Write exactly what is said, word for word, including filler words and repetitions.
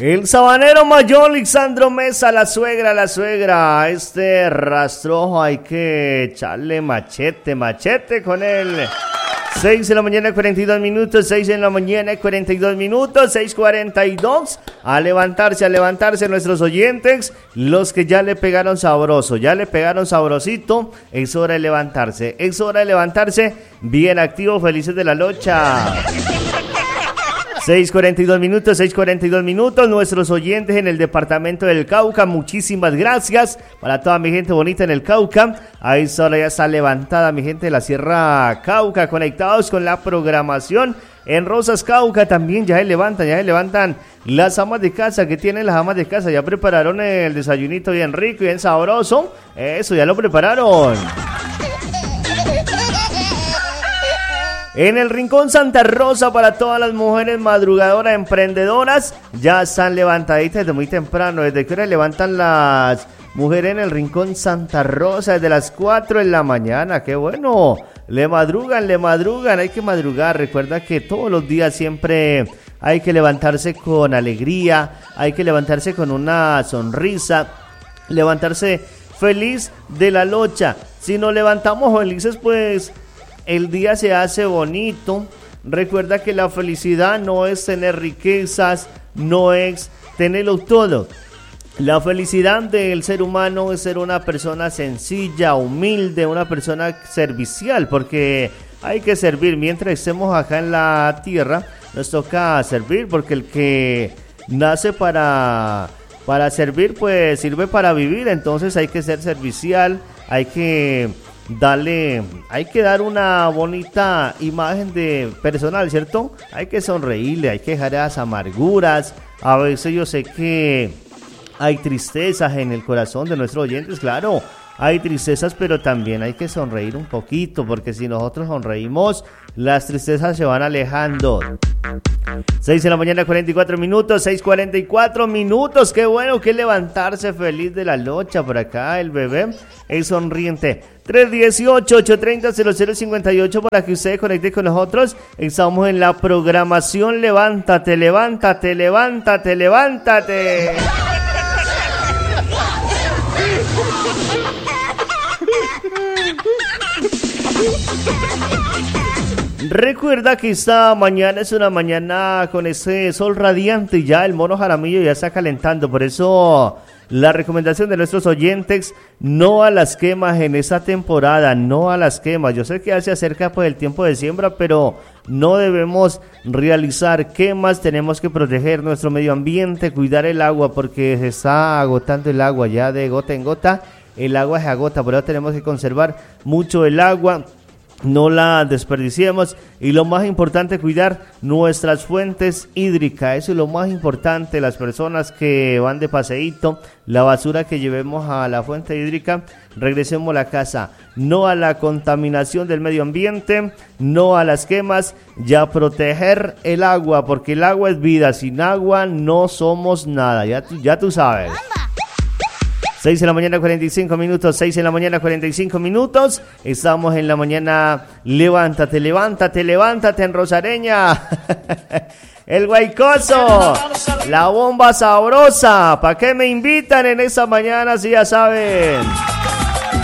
El sabanero mayor Lisandro Mesa, la suegra, la suegra. Este rastrojo hay que echarle machete, machete con él. seis de la mañana, cuarenta y dos minutos, seis de la mañana, cuarenta y dos minutos, seis cuarenta y dos. A levantarse, a levantarse nuestros oyentes, los que ya le pegaron sabroso, ya le pegaron sabrosito, es hora de levantarse, es hora de levantarse, bien activos, felices de la locha. seis cuarenta y dos minutos, seis cuarenta y dos minutos, nuestros oyentes en el departamento del Cauca, muchísimas gracias para toda mi gente bonita en el Cauca. Ahí solo ya está levantada mi gente de la Sierra Cauca, conectados con la programación. En Rosas Cauca también ya se levantan, ya se levantan las amas de casa. Que tienen las amas de casa? Ya prepararon el desayunito bien rico y bien sabroso. Eso, ya lo prepararon. En el Rincón Santa Rosa, para todas las mujeres madrugadoras emprendedoras, ya están levantaditas desde muy temprano. ¿Desde qué hora levantan las mujeres en el Rincón Santa Rosa? Desde las cuatro de la mañana. ¡Qué bueno! Le madrugan, le madrugan, hay que madrugar. Recuerda que todos los días siempre hay que levantarse con alegría, hay que levantarse con una sonrisa, levantarse feliz de la locha. Si nos levantamos felices, pues el día se hace bonito. Recuerda que la felicidad no es tener riquezas, no es tenerlo todo. La felicidad del ser humano es ser una persona sencilla, humilde, una persona servicial, porque hay que servir. Mientras estemos acá en la tierra, nos toca servir, porque el que nace para, para servir, pues sirve para vivir. Entonces hay que ser servicial, hay que Dale, hay que dar una bonita imagen de personal, ¿cierto? Hay que sonreírle, hay que dejar esas amarguras. A veces yo sé que hay tristezas en el corazón de nuestros oyentes, claro, hay tristezas, pero también hay que sonreír un poquito, porque si nosotros sonreímos, las tristezas se van alejando. seis de la mañana, cuarenta y cuatro minutos, seis cuarenta y cuatro minutos. Qué bueno que levantarse feliz de la locha. Por acá el bebé es sonriente. tres dieciocho, ocho treinta, cero cero cincuenta y ocho para que ustedes conecten con nosotros. Estamos en la programación Levántate, levántate, levántate, levántate. Recuerda que esta mañana es una mañana con ese sol radiante y ya el mono Jaramillo ya está calentando. Por eso la recomendación de nuestros oyentes, no a las quemas en esta temporada, no a las quemas. Yo sé que ya se acerca pues el tiempo de siembra, pero no debemos realizar quemas. Tenemos que proteger nuestro medio ambiente, cuidar el agua, porque se está agotando el agua ya de gota en gota. El agua se agota, por eso tenemos que conservar mucho el agua. No la desperdiciemos, y lo más importante, cuidar nuestras fuentes hídricas. Eso es lo más importante. Las personas que van de paseíto, la basura que llevemos a la fuente hídrica, regresemos a la casa. No a la contaminación del medio ambiente, no a las quemas, ya proteger el agua, porque el agua es vida. Sin agua no somos nada, ya, ya tú sabes. seis de la mañana, cuarenta y cinco minutos, seis de la mañana, cuarenta y cinco minutos. Estamos en la mañana, levántate, levántate, levántate en Rosareña. El Guaycoso, la bomba sabrosa. ¿Para qué me invitan en esa mañana si ya saben?